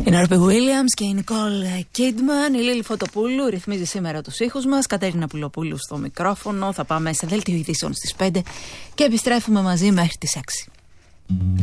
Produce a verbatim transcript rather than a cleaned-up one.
Είναι ο Ρόμπι Βίλιαμς και η Νικόλ Κίντμαν. Η Λίλη Φωτοπούλου ρυθμίζει σήμερα τους ήχους μας. Κατέρινα Πουλοπούλου στο μικρόφωνο. Θα πάμε σε δελτίο ειδήσεων στις πέντε και επιστρέφουμε μαζί μέχρι τις έξι.